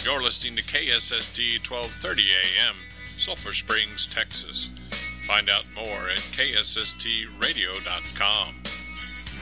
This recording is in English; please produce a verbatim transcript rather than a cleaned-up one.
You're listening to K S S T twelve thirty A M, Sulphur Springs, Texas. Find out more at K S S T radio dot com.